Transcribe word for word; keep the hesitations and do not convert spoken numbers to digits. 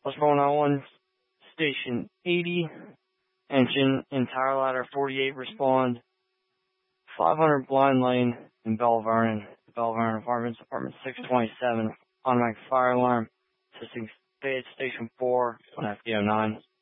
What's going on? Station eighty, engine and tire ladder forty-eight respond. five hundred Blind Lane in Bell Vernon, Bell Vernon Apartments, apartment six twenty-seven, automatic fire alarm, assisting Station four on F D O nine.